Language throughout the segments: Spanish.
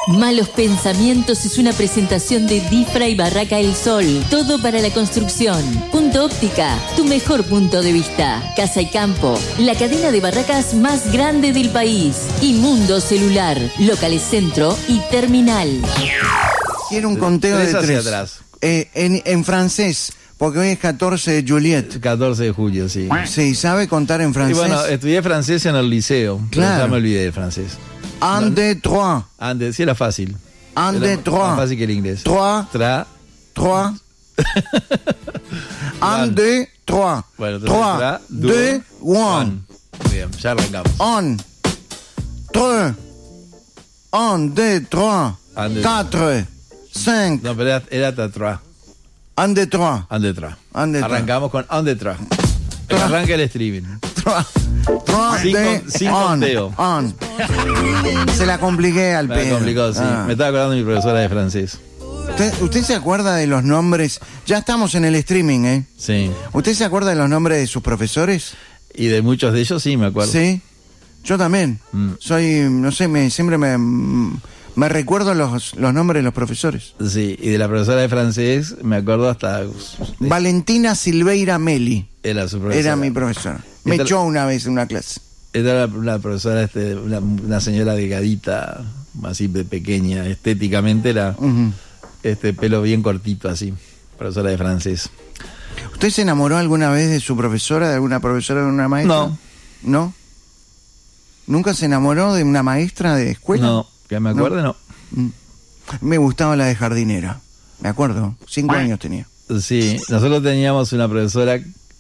Malos Pensamientos es una presentación de Difra y Barraca El Sol. Todo para la construcción. Punto Óptica, tu mejor punto de vista. Casa y Campo, la cadena de barracas más grande del país. Y Mundo Celular, locales centro y terminal. Quiero un conteo de 3. Atrás. En francés, porque hoy es 14 de Juliet. 14 de julio, sí. Sí, ¿sabe contar en Y francés? bueno, estudié francés en el liceo. Claro. Pero ya me olvidé de francés. Un, deux, trois. Sí, era fácil. Un, Era deux, trois. más fácil que el inglés. Trois. Tra. Trois. Un, deux, trois. Bueno, entonces, Trois, tra, deux, one. Bien, ya arrancamos. Un, tres. Un, deux, trois. Un, deux. Quatre. Cinq. No, pero era tra. Un, deux, trois. Un de tra. Un de tra. Arrancamos con un de tra. Tra. Arranca el streaming. Trois. Trois, Sin conteo. un. Se la compliqué al Me pedo. complicó, sí. Me estaba acordando de mi profesora de francés. ¿Usted se acuerda de los nombres? Ya estamos en el streaming, ¿eh? Sí. ¿Usted se acuerda de los nombres de sus profesores? Y de muchos de ellos sí me acuerdo. Sí. Yo también. Soy, no sé, siempre me recuerdo los nombres de los profesores. Sí, y de la profesora de francés me acuerdo hasta... Valentina Silveira Meli Era su profesora. era mi profesora. Me Esta- echó una vez en una clase. Era una profesora, una señora delgadita, así de pequeña, estéticamente era pelo bien cortito así, profesora de francés. ¿Usted se enamoró alguna vez de su profesora, de alguna profesora, de una maestra? No. ¿No? ¿Nunca se enamoró de una maestra de escuela? No, que me acuerde, no. Me gustaba la de jardinera, me acuerdo, 5 años tenía. Sí, nosotros teníamos una profesora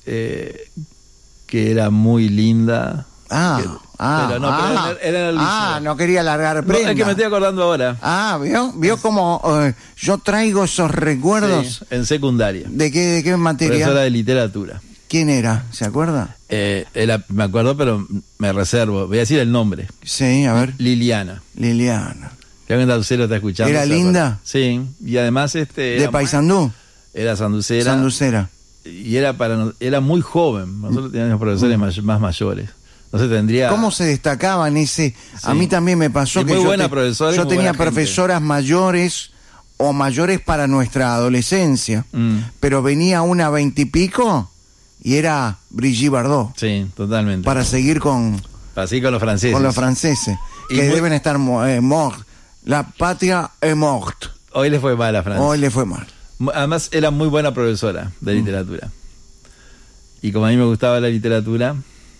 que era muy linda. Pero era en el liceo. No quería largar prenda. No, es que me estoy acordando ahora. ¿Vio cómo yo traigo esos recuerdos? Sí, en secundaria. ¿De qué materia? Profesora de literatura. ¿Quién era? ¿Se acuerda? Me acuerdo, pero me reservo. Voy a decir el nombre. Sí, a ver. Liliana. Liliana. Que alguien Sanducero está escuchando. ¿Era linda? Sí, y además ¿De Paysandú? Era sanducera. Sanducera. Y era muy joven. Nosotros teníamos profesores más mayores. No sé, tendría... ¿Cómo se destacaban ese? Sí. A mí también me pasó y que muy buena profesora, yo muy tenía buena profesoras mayores o mayores para nuestra adolescencia, pero venía una 20 y pico y era Brigitte Bardot. Sí, totalmente. Para seguir con los franceses. Con los franceses, y que deben estar morts. La patria est morte. Hoy le fue mal a Francia. Hoy le fue mal. Además era muy buena profesora de literatura. Y como a mí me gustaba la literatura,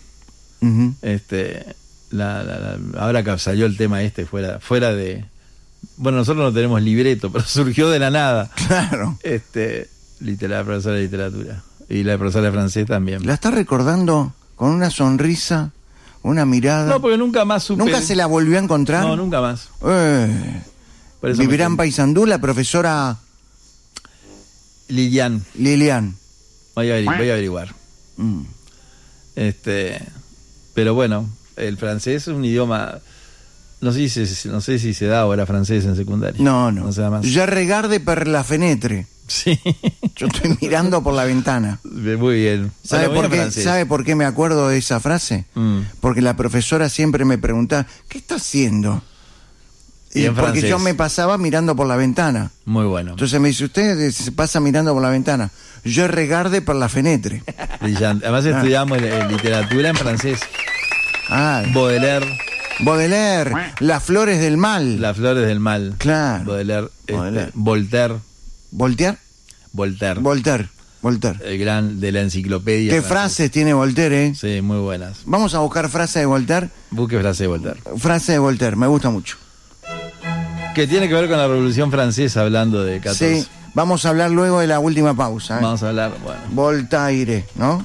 ahora que salió el tema fuera de... Bueno, nosotros no tenemos libreto, pero surgió de la nada. Claro. La profesora de literatura. Y la profesora de francés también. ¿La está recordando con una sonrisa, una mirada? No, porque nunca más supe... ¿Nunca se la volvió a encontrar? No, nunca más. ¿Vivirá en Paysandú la profesora... Lilian. Voy a averiguar. Pero bueno, el francés es un idioma... No sé si se da ahora francés en secundaria. No se da más. Je regarde per la fenêtre. Sí. Yo estoy mirando por la ventana. Muy bien. ¿Sabe por qué me acuerdo de esa frase? Porque la profesora siempre me preguntaba, ¿qué está haciendo? Y porque francés. yo me pasaba mirando por la ventana. Muy bueno. Entonces me dice, usted se pasa mirando por la ventana. Je regarde per la fenêtre. Brillante. Además estudiamos literatura en francés. Baudelaire, Las flores del mal. Las flores del mal. Claro. Baudelaire. Voltaire. El gran de la enciclopedia. ¿Qué frases tiene Voltaire, eh? Sí, muy buenas. Vamos a buscar frases de Voltaire. Busque frase de Voltaire. Frase de Voltaire, me gusta mucho. Que tiene que ver con la Revolución Francesa, hablando de 14. Sí, vamos a hablar luego de la última pausa. Vamos a hablar, bueno. Voltaire, ¿no?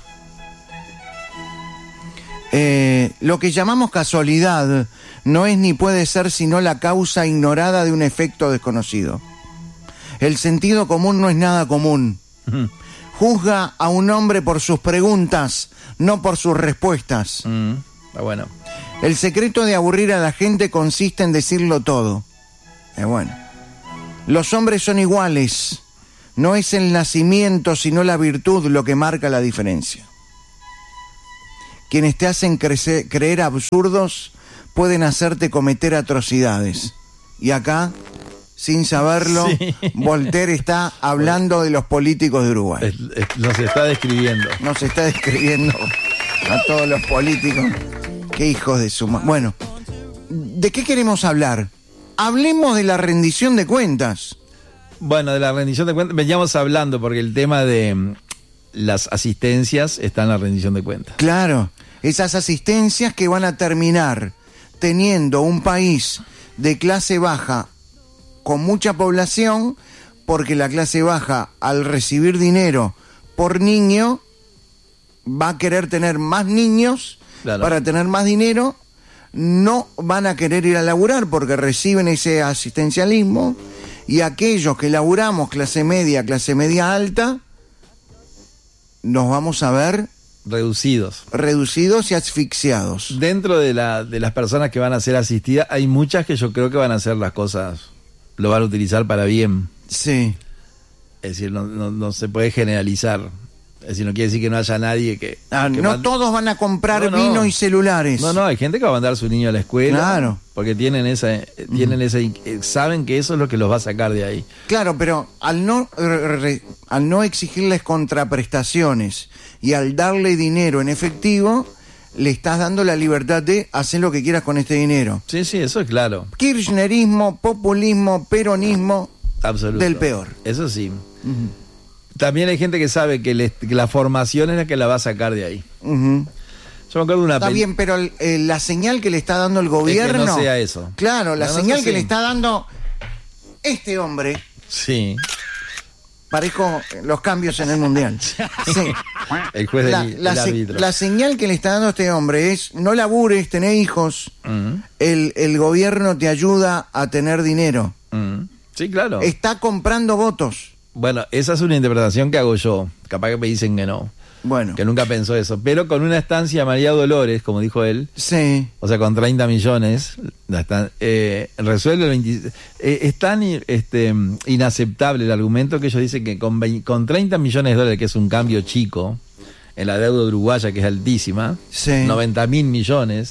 Lo que llamamos casualidad no es ni puede ser sino la causa ignorada de un efecto desconocido. El sentido común no es nada común. Juzga a un hombre por sus preguntas, no por sus respuestas. Bueno. El secreto de aburrir a la gente consiste en decirlo todo. Bueno. Los hombres son iguales. No es el nacimiento, sino la virtud lo que marca la diferencia. Quienes te hacen creer absurdos pueden hacerte cometer atrocidades. Y acá, sin saberlo, Sí. Voltaire está hablando de los políticos de Uruguay. Nos está describiendo. Nos está describiendo a todos los políticos. Qué hijos de su... Bueno, ¿de qué queremos hablar? Hablemos de la rendición de cuentas. Bueno, de la rendición de cuentas veníamos hablando porque el tema de las asistencias está en la rendición de cuentas. Claro, esas asistencias que van a terminar teniendo un país de clase baja con mucha población, porque la clase baja, al recibir dinero por niño, va a querer tener más niños. Claro. Para tener más dinero. No van a querer ir a laburar porque reciben ese asistencialismo, y aquellos que laburamos clase media alta, nos vamos a ver reducidos y asfixiados. Dentro de las personas que van a ser asistidas, hay muchas que yo creo que van a hacer las cosas, lo van a utilizar para bien. Sí. Es decir, no se puede generalizar. Es decir, no quiere decir que no haya nadie que no todos van a comprar vino y celulares. No, hay gente que va a mandar a su niño a la escuela. Claro. Porque saben que eso es lo que los va a sacar de ahí. Claro, pero al no exigirles contraprestaciones y al darle dinero en efectivo, le estás dando la libertad de hacer lo que quieras con este dinero. Sí, eso es claro. Kirchnerismo, populismo, peronismo. Absoluto. Del peor. Eso sí. También hay gente que sabe que la formación es la que la va a sacar de ahí. Yo me acuerdo de una Está bien, pero la señal que le está dando el gobierno... Es que no sea eso. Claro, la señal que le está dando este hombre... Sí. Parezco los cambios en el Mundial. Sí. El juez del árbitro. La señal que le está dando este hombre es: no labures, tenés hijos, el gobierno te ayuda a tener dinero. Sí, claro. Está comprando votos. Bueno, esa es una interpretación que hago yo. Capaz que me dicen que no. Bueno. Que nunca pensó eso. Pero con una estancia María Dolores, como dijo él. Sí. O sea, con 30 millones. Resuelve el 20. Es tan inaceptable el argumento que ellos dicen que con 30 millones de dólares, que es un cambio chico, en la deuda uruguaya, que es altísima, sí. 90.000 millones,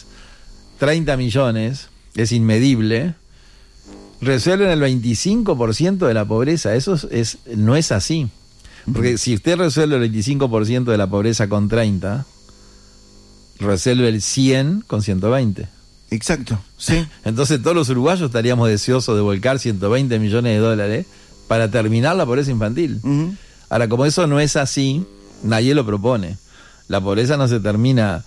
30 millones, es inmedible. Resuelven el 25% de la pobreza. Eso no es así. Porque si usted resuelve el 25% de la pobreza con 30, resuelve el 100 con 120. Exacto, sí. Entonces todos los uruguayos estaríamos deseosos de volcar 120 millones de dólares para terminar la pobreza infantil. Ahora, como eso no es así, nadie lo propone. La pobreza no se termina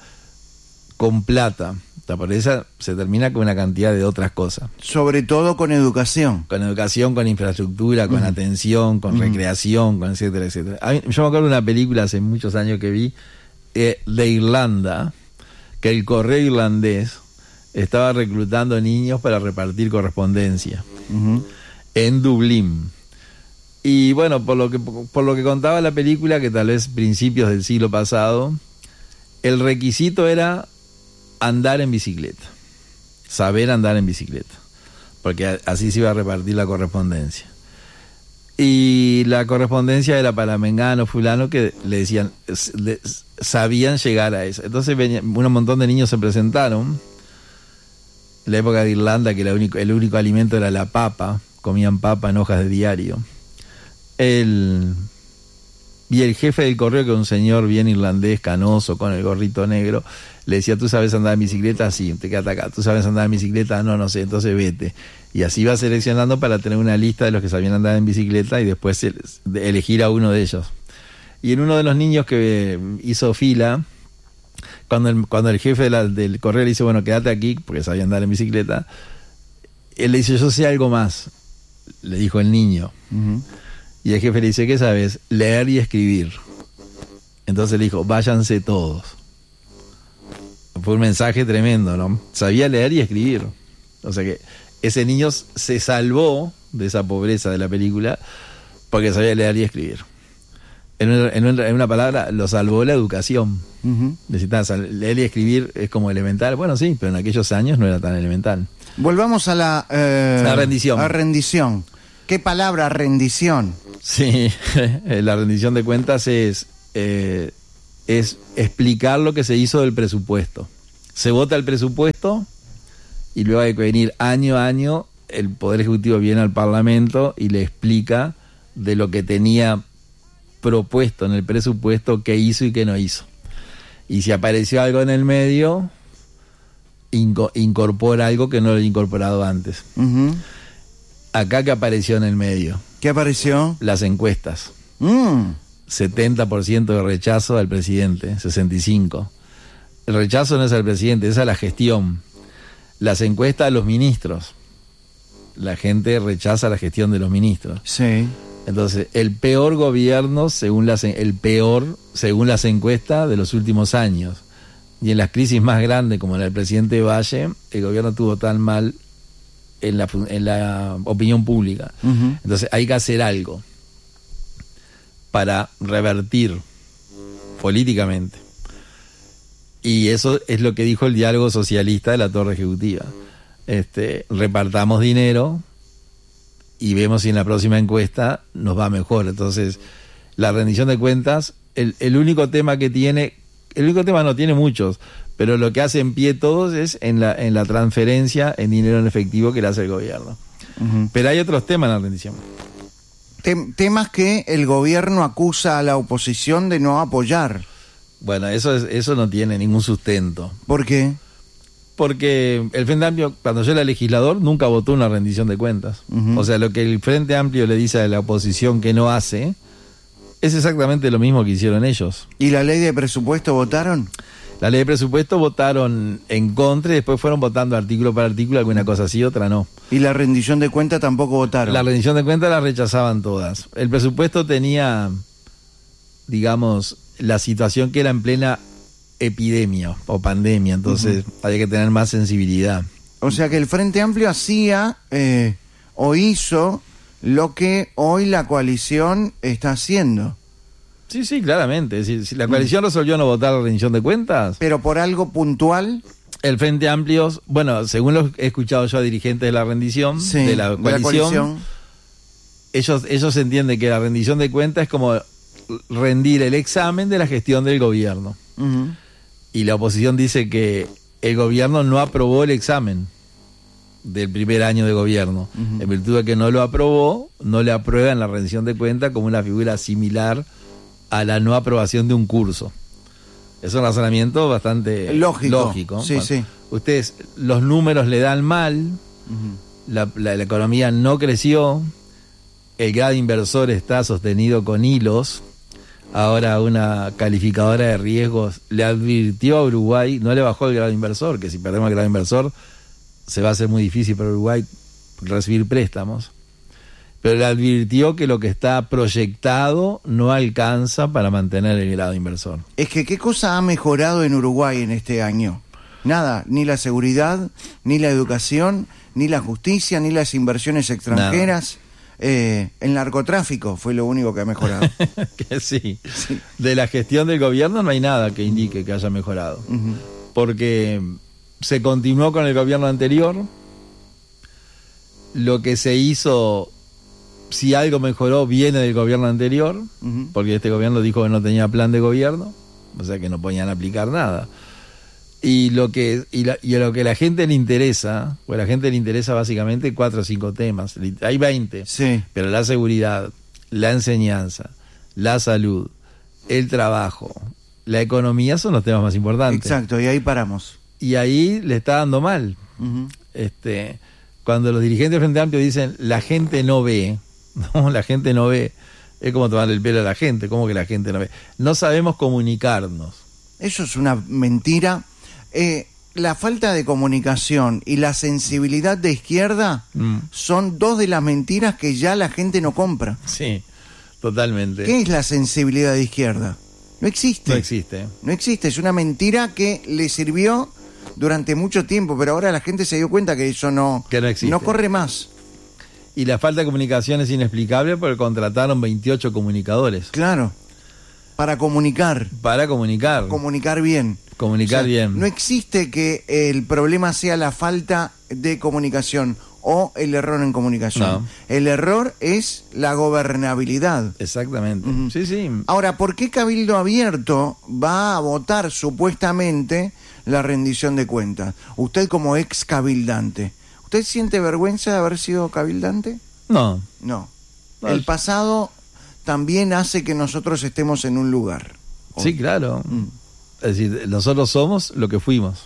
con plata. La pobreza se termina con una cantidad de otras cosas. Sobre todo con educación. Con educación, con infraestructura, con atención, con recreación, con etcétera, etcétera. Yo me acuerdo de una película hace muchos años que vi de Irlanda, que el correo irlandés estaba reclutando niños para repartir correspondencia en Dublín. Y bueno, por lo que contaba la película, que tal vez principios del siglo pasado, el requisito era andar en bicicleta, saber andar en bicicleta, porque así se iba a repartir la correspondencia. Y la correspondencia era para mengano, fulano, que le decían, sabían llegar a eso. Entonces un montón de niños se presentaron. En la época de Irlanda, que el único alimento era la papa, comían papa en hojas de diario. Y el jefe del correo, que era un señor bien irlandés, canoso, con el gorrito negro, le decía: ¿tú sabes andar en bicicleta? Sí, te quedas acá. ¿Tú sabes andar en bicicleta? No sé, entonces vete. Y así iba seleccionando para tener una lista de los que sabían andar en bicicleta y después elegir a uno de ellos. Y en uno de los niños que hizo fila, cuando el jefe del correo le dice: bueno, quédate aquí, porque sabía andar en bicicleta, él le dice: yo sé algo más, le dijo el niño. Y el jefe le dice: ¿qué sabes? Leer y escribir. Entonces le dijo: váyanse todos. Fue un mensaje tremendo, ¿no? Sabía leer y escribir. O sea que ese niño se salvó de esa pobreza de la película porque sabía leer y escribir. En una palabra, lo salvó la educación. Necesitas leer y escribir, es como elemental. Bueno, sí, pero en aquellos años no era tan elemental. Volvamos a la rendición. A rendición. ¿Qué palabra, rendición? Sí, la rendición de cuentas es explicar lo que se hizo del presupuesto. Se vota el presupuesto y luego hay que venir año a año el Poder Ejecutivo viene al Parlamento y le explica de lo que tenía propuesto en el presupuesto, qué hizo y qué no hizo. Y si apareció algo en el medio, incorpora algo que no lo había incorporado antes. Ujú. Acá, ¿qué apareció en el medio? ¿Qué apareció? Las encuestas. 70% de rechazo al presidente, 65%. El rechazo no es al presidente, es a la gestión. Las encuestas a los ministros. La gente rechaza la gestión de los ministros. Sí. Entonces, el peor gobierno según las encuestas de los últimos años. Y en las crisis más grandes, como la del presidente Valle, el gobierno estuvo tan mal en la opinión pública. Ujú. Entonces, hay que hacer algo para revertir políticamente. Y eso es lo que dijo el diálogo socialista de la Torre Ejecutiva. Repartamos dinero y vemos si en la próxima encuesta nos va mejor. Entonces, la rendición de cuentas, el único tema que tiene, el único tema no tiene muchos, pero lo que hace en pie todos es en la transferencia en dinero en efectivo que le hace el gobierno. Ujú. Pero hay otros temas en la rendición. Temas que el gobierno acusa a la oposición de no apoyar. Bueno, eso no tiene ningún sustento. ¿Por qué? Porque el Frente Amplio, cuando yo era legislador, nunca votó una rendición de cuentas. Ujú. O sea, lo que el Frente Amplio le dice a la oposición que no hace, es exactamente lo mismo que hicieron ellos. ¿Y la ley de presupuesto votaron? La ley de presupuesto votaron en contra y después fueron votando artículo por artículo, alguna cosa sí, otra no. ¿Y la rendición de cuenta tampoco votaron? La rendición de cuentas la rechazaban todas. El presupuesto tenía, digamos, la situación que era en plena epidemia o pandemia, entonces había que tener más sensibilidad. O sea que el Frente Amplio hacía o hizo lo que hoy la coalición está haciendo. Sí, claramente. Si la coalición resolvió no votar la rendición de cuentas, Pero por algo puntual. el Frente Amplio, bueno, según lo he escuchado yo a dirigentes de la rendición, Sí, de la coalición, ellos entienden que la rendición de cuentas es como rendir el examen de la gestión del gobierno. Ujú. Y la oposición dice que el gobierno no aprobó el examen del primer año de gobierno. Ujú. En virtud de que no lo aprobó, no le aprueban la rendición de cuentas como una figura similar a la no aprobación de un curso. Es un razonamiento bastante lógico. Sí, sí. Ustedes, los números le dan mal, Ujú. la economía no creció, el grado inversor está sostenido con hilos. Ahora una calificadora de riesgos le advirtió a Uruguay, no le bajó el grado inversor, que si perdemos el grado inversor se va a hacer muy difícil para Uruguay recibir préstamos, pero le advirtió que lo que está proyectado no alcanza para mantener el grado inversor. Es que ¿qué cosa ha mejorado en Uruguay en este año? Nada, ni la seguridad, ni la educación, ni la justicia, ni las inversiones extranjeras. El narcotráfico fue lo único que ha mejorado. Que sí. De la gestión del gobierno no hay nada que indique que haya mejorado. Ujú. Porque se continuó con el gobierno anterior. Lo que se hizo, si algo mejoró, viene del gobierno anterior, Ujú. porque este gobierno dijo que no tenía plan de gobierno, o sea que no podían aplicar nada. Y lo que a la gente le interesa, pues a la gente le interesa básicamente 4 o 5 temas. Hay 20, Sí. pero la seguridad, la enseñanza, la salud, el trabajo, la economía son los temas más importantes. Exacto, y ahí paramos. Y ahí le está dando mal. Ujú. Cuando los dirigentes del Frente Amplio dicen la gente no ve, no, la gente no ve, es como tomarle el pelo a la gente. ¿Cómo que la gente no ve? No sabemos comunicarnos. Eso es una mentira. La falta de comunicación y la sensibilidad de izquierda son dos de las mentiras que ya la gente no compra. Sí, totalmente. ¿Qué es la sensibilidad de izquierda? No existe. No existe. No existe, es una mentira que le sirvió durante mucho tiempo, pero ahora la gente se dio cuenta que eso no existe. No corre más. Y la falta de comunicación es inexplicable porque contrataron 28 comunicadores. Claro. Para comunicar. Para comunicar. Comunicar bien. Comunicar bien. No existe que el problema sea la falta de comunicación o el error en comunicación. No. El error es la gobernabilidad. Exactamente. Ujú. Sí, sí. Ahora, ¿por qué Cabildo Abierto va a votar supuestamente la rendición de cuentas? Usted como ex cabildante, ¿Usted siente vergüenza de haber sido cabildante? No. No. No, El pasado también hace que nosotros estemos en un lugar. Sí, claro. Es decir, nosotros somos lo que fuimos.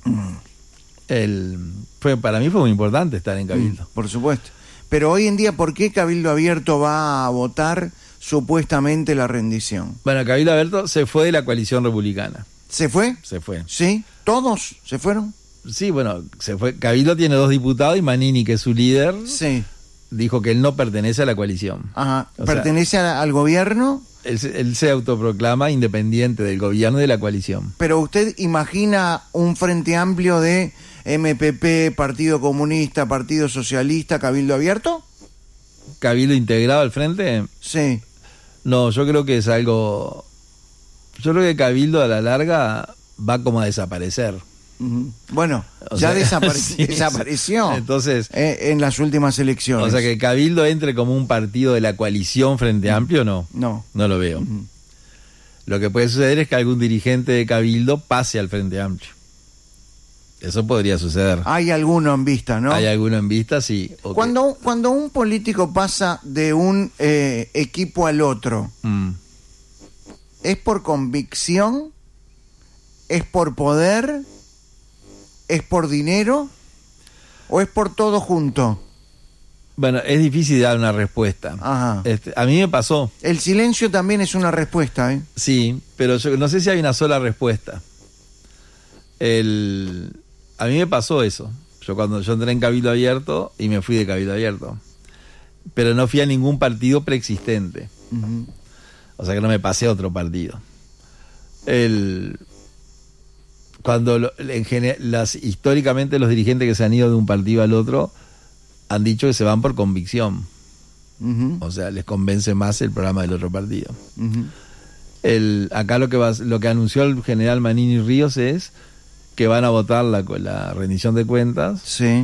Para mí fue muy importante estar en Cabildo. Por supuesto. Pero hoy en día, ¿por qué Cabildo Abierto va a votar supuestamente la rendición? Bueno, Cabildo Abierto se fue de la coalición republicana. ¿Se fue? Se fue. ¿Sí? ¿Todos se fueron? Sí, bueno, se fue. Cabildo tiene 2 diputados y Manini, que es su líder, Sí. dijo que él no pertenece a la coalición. Ajá. O sea, ¿Pertenece al gobierno? Él se autoproclama independiente del gobierno y de la coalición. Pero usted imagina un frente amplio de MPP, Partido Comunista, Partido Socialista, Cabildo Abierto? ¿Cabildo integrado al frente? Sí. No, yo creo que es algo... Yo creo que Cabildo a la larga va como a desaparecer. Ujú. Bueno, O ya sea, desapareció. Entonces, en las últimas elecciones. o sea, que Cabildo entre como un partido de la coalición Frente Amplio, no. No. No lo veo. Lo que puede suceder es que algún dirigente de Cabildo pase al Frente Amplio. Eso podría suceder. Hay alguno en vista, ¿no? ¿Hay alguno en vista? Sí. Okay. Cuando un político pasa de un equipo al otro, ¿es por convicción? ¿Es por poder? ¿Es por dinero? ¿O es por todo junto? Bueno, es difícil dar una respuesta. Ajá. A mí me pasó. El silencio también es una respuesta, ¿eh? Sí, pero yo no sé si hay una sola respuesta. A mí me pasó eso. Cuando yo entré en Cabildo Abierto y me fui de Cabildo Abierto. Pero no fui a ningún partido preexistente. Uh-huh. O sea que no me pasé a otro partido. Históricamente los dirigentes que se han ido de un partido al otro han dicho que se van por convicción. Uh-huh. O sea, les convence más el programa del otro partido. Uh-huh. Acá lo que anunció el general Manini Ríos es que van a votar la rendición de cuentas. Sí.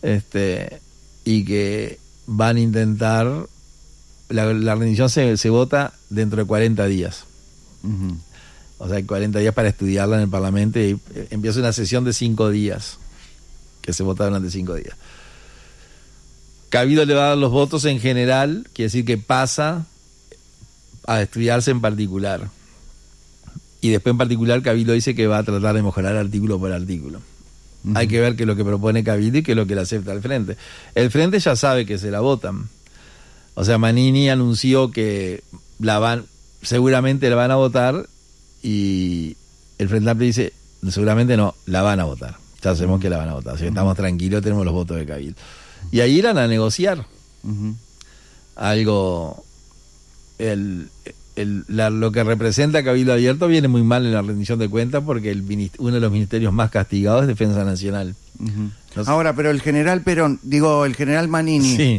Y que van a intentar... La rendición se vota dentro de 40 días. Uh-huh. O sea, 40 días para estudiarla en el Parlamento y empieza una sesión de 5 días, que se vota durante 5 días. Cabildo le va a dar los votos en general, quiere decir que pasa a estudiarse en particular. Y después en particular Cabildo dice que va a tratar de mejorar artículo por artículo. Uh-huh. Hay que ver qué es lo que propone Cabildo y qué es lo que le acepta el Frente. El Frente ya sabe que se la votan. O sea, Manini anunció que seguramente la van a votar y el Frente Amplio dice, seguramente no, la van a votar. Ya sabemos que la van a votar. Si estamos tranquilos, tenemos los votos de Cabildo. Y ahí irán a negociar algo. Lo que representa Cabildo Abierto viene muy mal en la rendición de cuentas porque uno de los ministerios más castigados es Defensa Nacional. No sé. Ahora, pero el general el general Manini. Sí.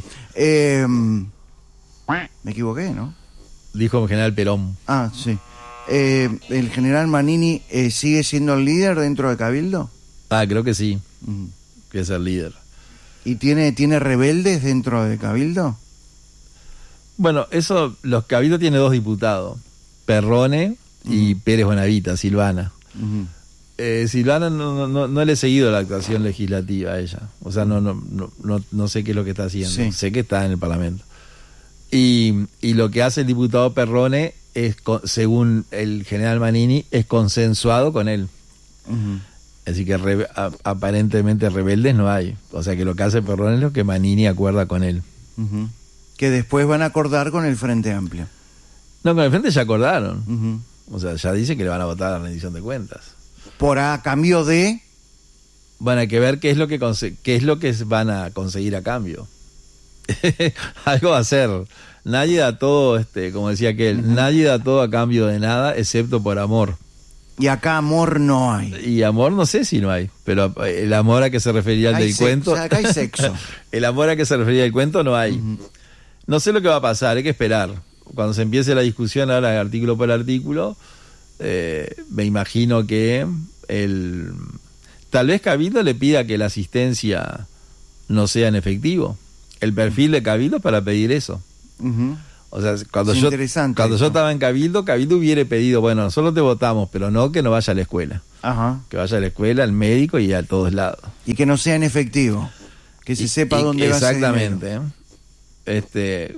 Me equivoqué, ¿no? Dijo el general Perón. Ah, sí. ¿El general Manini sigue siendo el líder dentro de Cabildo? Creo que sí. Que es el líder. ¿Y tiene rebeldes dentro de Cabildo? Bueno, los Cabildo tiene 2 diputados, Perrone y Pérez Bonavita, Silvana. Silvana no le he seguido la actuación legislativa a ella. O sea, no sé qué es lo que está haciendo. Sí. Sé que está en el Parlamento. Y lo que hace el diputado Perrone es, según el general Manini, es consensuado con él. Así que aparentemente rebeldes no hay. O sea que lo que hace Perrone es lo que Manini acuerda con él. Que después van a acordar con el Frente Amplio. No, con el Frente ya acordaron. O sea, ya dice que le van a votar a la rendición de cuentas. Por a cambio de... Bueno, hay que ver qué es lo que van a conseguir a cambio. Algo va a hacer. Nadie da todo, como decía aquel, nadie da todo a cambio de nada, excepto por amor. Y acá amor no hay. Y amor no sé si no hay, pero el amor a que se refería el del cuento... Acá hay sexo. El amor a que se refería el cuento no hay. No sé lo que va a pasar, hay que esperar. Cuando se empiece la discusión ahora artículo por artículo, me imagino que tal vez Cabildo le pida que la asistencia no sea en efectivo. El perfil de Cabildo para pedir eso. O sea, cuando yo estaba en Cabildo hubiera pedido, bueno, nosotros te votamos, pero no que no vaya a la escuela. Que vaya a la escuela, al médico y a todos lados. Y que no sea en efectivo. Que se sepa dónde va ese dinero. Exactamente.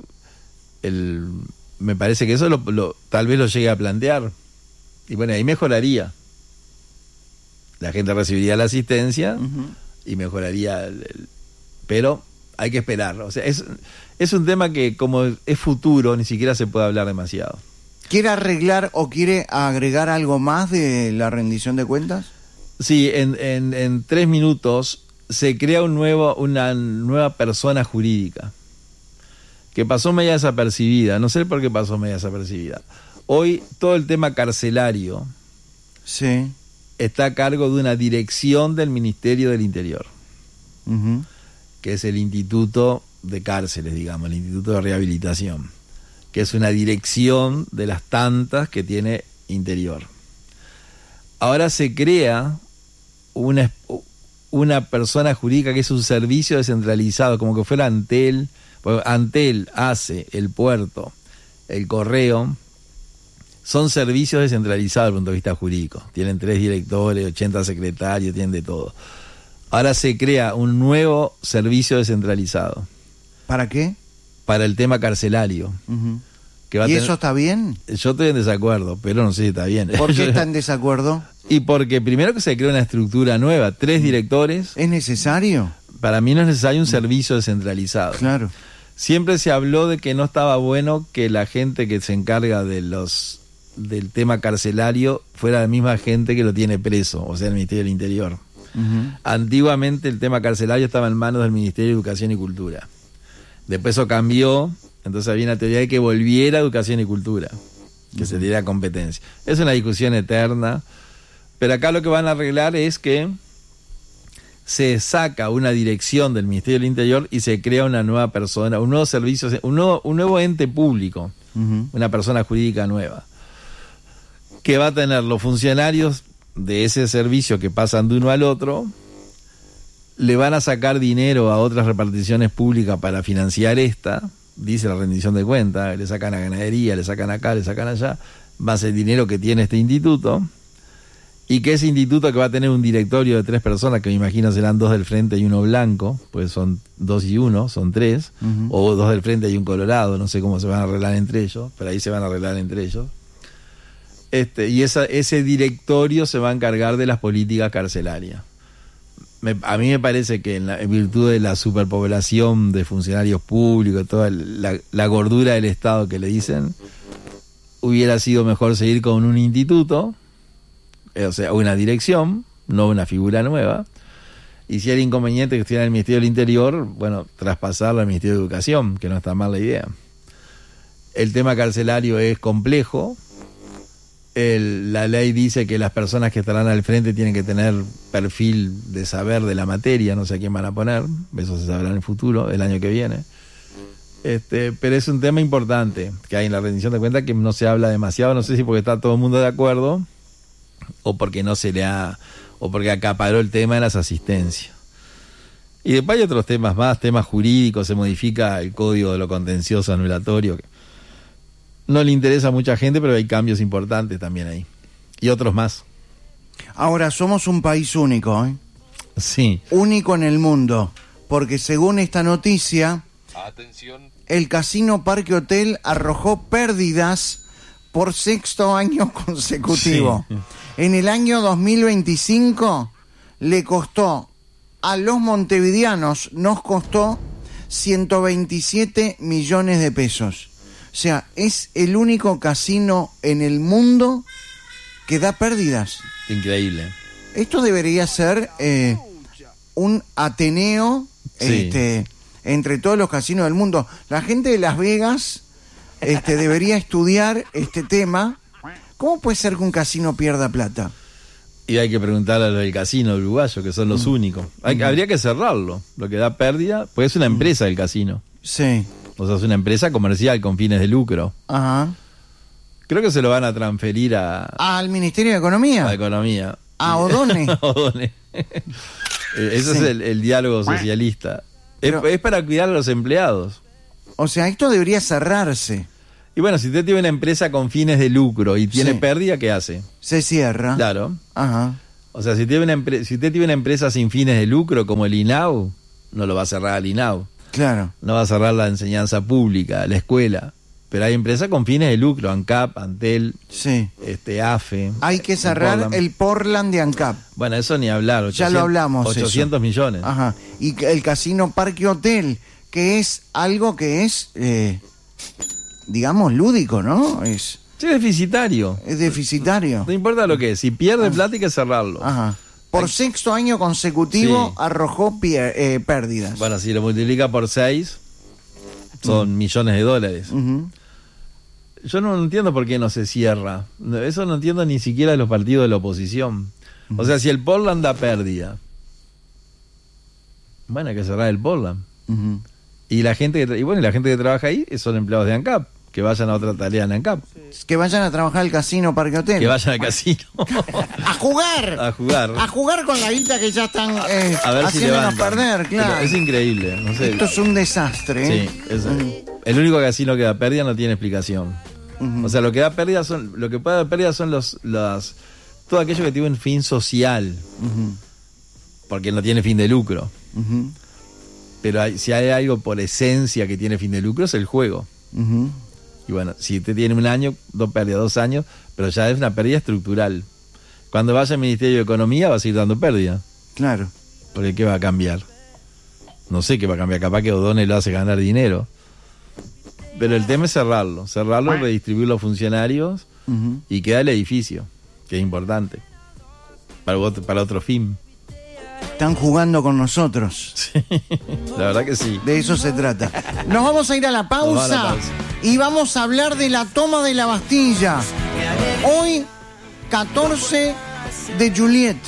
Me parece que eso tal vez lo llegue a plantear. Y bueno, ahí mejoraría. La gente recibiría la asistencia y mejoraría pero hay que esperar. O sea, es un tema que como es futuro, ni siquiera se puede hablar demasiado. ¿Quiere arreglar o quiere agregar algo más de la rendición de cuentas? Sí, en 3 minutos se crea una nueva persona jurídica que pasó media desapercibida. No sé por qué pasó media desapercibida. Hoy todo el tema carcelario sí. está a cargo de una dirección del Ministerio del Interior, que es el Instituto de Cárceles, digamos, el Instituto de Rehabilitación, que es una dirección de las tantas que tiene Interior. Ahora se crea una persona jurídica que es un servicio descentralizado, como que fuera Antel. Antel hace el puerto, el correo, son servicios descentralizados desde el punto de vista jurídico. Tienen 3 directores, 80 secretarios, tienen de todo. Ahora se crea un nuevo servicio descentralizado. ¿Para qué? Para el tema carcelario. Que va ¿Y eso está bien? Yo estoy en desacuerdo, pero no sé si está bien. ¿Por qué está en desacuerdo? Y porque primero que se crea una estructura nueva, 3 directores. ¿Es necesario? Para mí no es necesario un servicio descentralizado. Claro. Siempre se habló de que no estaba bueno que la gente que se encarga del tema carcelario fuera la misma gente que lo tiene preso, o sea, el Ministerio del Interior. Antiguamente el tema carcelario estaba en manos del Ministerio de Educación y Cultura. Después eso cambió, entonces había una teoría de que volviera a Educación y Cultura, que se diera competencia. Es una discusión eterna, pero acá lo que van a arreglar es que se saca una dirección del Ministerio del Interior y se crea una nueva persona, un nuevo servicio, un nuevo ente público, una persona jurídica nueva, que va a tener los funcionarios de ese servicio que pasan de uno al otro, le van a sacar dinero a otras reparticiones públicas para financiar dice la rendición de cuentas, le sacan a ganadería, le sacan acá, le sacan allá, más el dinero que tiene este instituto, y que ese instituto que va a tener un directorio de 3 personas, que me imagino serán 2 del frente y 1 blanco, pues son 2 y 1, son 3, o 2 del frente y 1 colorado, no sé cómo se van a arreglar entre ellos, pero ahí se van a arreglar entre ellos. Y ese directorio se va a encargar de las políticas carcelarias. A mí me parece que en virtud de la superpoblación de funcionarios públicos, toda la gordura del Estado que le dicen, hubiera sido mejor seguir con un instituto, o sea, una dirección, no una figura nueva, y si era inconveniente que estuviera en el Ministerio del Interior, bueno, traspasarlo al Ministerio de Educación, que no está mal la idea. El tema carcelario es complejo. La ley dice que las personas que estarán al frente tienen que tener perfil de saber de la materia, no sé a quién van a poner, eso se sabrá en el futuro, el año que viene. Pero es un tema importante que hay en la rendición de cuentas que no se habla demasiado, no sé si porque está todo el mundo de acuerdo o porque no se le ha, o porque acaparó el tema de las asistencias. Y después hay otros temas más, temas jurídicos, se modifica el código de lo contencioso anulatorio, que no le interesa a mucha gente, pero hay cambios importantes también ahí. Y otros más. Ahora, somos un país único, ¿eh? Sí. Único en el mundo, porque según esta noticia, atención, el Casino Parque Hotel arrojó pérdidas por 6º año consecutivo. Sí. En el año 2025 le costó a los montevideanos, nos costó 127 millones de pesos. O sea, es el único casino en el mundo que da pérdidas. Increíble. Esto debería ser un ateneo Sí. Entre todos los casinos del mundo. La gente de Las Vegas debería estudiar este tema. ¿Cómo puede ser que un casino pierda plata? Y hay que preguntarle a los del casino uruguayo, que son los únicos. Habría que cerrarlo, lo que da pérdida, porque es una empresa el casino. Sí. O sea, es una empresa comercial con fines de lucro. Ajá. Creo que se lo van a transferir ¿Al Ministerio de Economía? a Economía. ¿A Odone? Odone. Ese Sí. es el diálogo socialista. Pero- Es para cuidar a los empleados. O sea, esto debería cerrarse. Y bueno, si usted tiene una empresa con fines de lucro y tiene Sí. pérdida, ¿qué hace? Se cierra. Claro. Ajá. O sea, si usted tiene una empresa sin fines de lucro, como el INAU, no lo va a cerrar el INAU. Claro. No va a cerrar la enseñanza pública, la escuela. Pero hay empresas con fines de lucro, ANCAP, Antel, Sí. AFE. Hay que cerrar el Portland de ANCAP. Bueno, eso ni hablar. 800, Ya lo hablamos. 800 millones. Ajá. Y el casino Parque Hotel, que es algo que es, digamos, lúdico, ¿no? Es Sí, deficitario. deficitario. No importa lo que es. Si pierde plata hay que cerrarlo. Ajá. Por sexto año consecutivo Sí. arrojó pérdidas. Bueno, si lo multiplica por 6, son millones de dólares. Ujú. Yo no entiendo por qué no se cierra. Eso no entiendo ni siquiera de los partidos de la oposición. O sea, si el Portland da pérdida, bueno, hay que cerrar el Portland. Ujú. Y la gente la gente que trabaja ahí son empleados de ANCAP, que vayan a otra tarea en ANCAP, Que vayan a trabajar al casino Parque Hotel. que vayan al casino ¡A jugar! a jugar, A jugar con la guita que ya están a ver si haciéndonos levantan. perder, claro. Pero es increíble, no sé. Esto es un desastre, ¿eh? Sí, el único casino que da pérdida no tiene explicación. Ujú. O sea, lo que puede dar pérdida son todo aquello que tiene un fin social, Ujú. porque no tiene fin de lucro. Ujú. Pero si hay algo por esencia que tiene fin de lucro es el juego. Ujú. Y bueno, si te tiene un año, 2 años, pero ya es una pérdida estructural. Cuando vaya al Ministerio de Economía va a seguir dando pérdida. Claro. Porque ¿qué va a cambiar? No sé qué va a cambiar, capaz que O'Donnell lo hace ganar dinero. Pero el tema es cerrarlo, redistribuir los funcionarios Ujú. y queda el edificio, que es importante, para otro fin. Están jugando con nosotros. La verdad que sí. De eso se trata. Nos vamos a ir a la Nos vamos a la pausa pausa. y vamos a hablar de la toma de la Bastilla. Hoy, 14 de Juliet,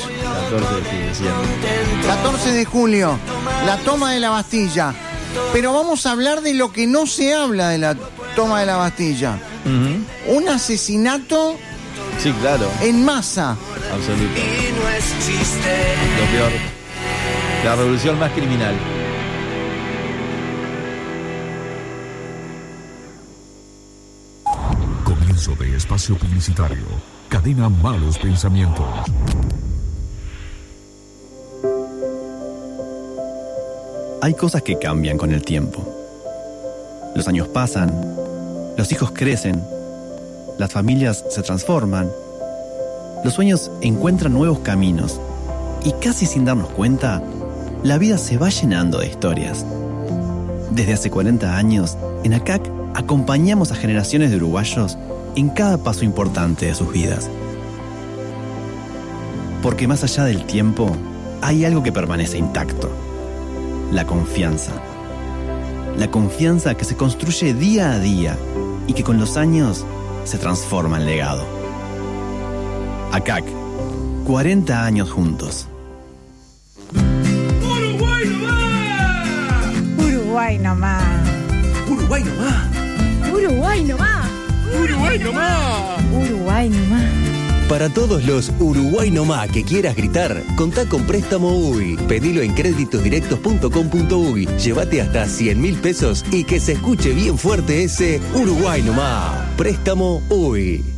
14 de julio, la toma de la Bastilla. Pero vamos a hablar de lo que no se habla de la toma de la Bastilla. Ujú. Un asesinato Sí, claro, en masa. absoluto. Lo peor. La revolución más criminal. Comienzo de espacio publicitario. Cadena Malos Pensamientos. Hay cosas que cambian con el tiempo. Los años pasan, los hijos crecen, las familias se transforman, los sueños encuentran nuevos caminos y casi sin darnos cuenta, la vida se va llenando de historias. Desde hace 40 años, en ACAC acompañamos a generaciones de uruguayos en cada paso importante de sus vidas. Porque más allá del tiempo, hay algo que permanece intacto. La confianza. La confianza que se construye día a día y que con los años se transforma en legado. ACAC, 40 años juntos. ¡Uruguay nomás! Uruguay nomás. ¡Uruguay nomás! Uruguay nomás. ¡Uruguay nomás! Uruguay nomás. Para todos los Uruguay nomás que quieras gritar, contá con Préstamo UI. Pedilo en créditosdirectos.com.uy. Llévate hasta 100.000 pesos y que se escuche bien fuerte ese Uruguay nomás. Préstamo UI.